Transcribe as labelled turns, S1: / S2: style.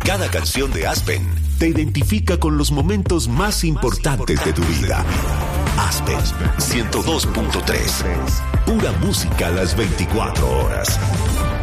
S1: Cada canción de Aspen te identifica con los momentos más importantes de tu vida. Aspen 102.3. Pura música a las 24 horas.